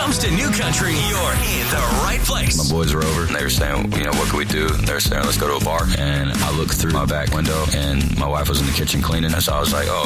comes to New Country, you're in the right place. My boys were over, and they were saying, what can we do? And they were saying, let's go to a bar. And I looked through my back window, and my wife was in the kitchen cleaning. And so I was like, oh,